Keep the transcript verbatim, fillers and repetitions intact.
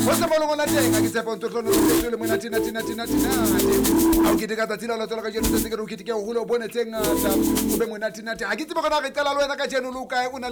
What's about on a day? I get up on to the Minatina Tina Tina Tina. I'll get a Tila Lotoka General Kitty Hulu Bonneting, Ubemunatina. I get to Bakana, Luka, Luka,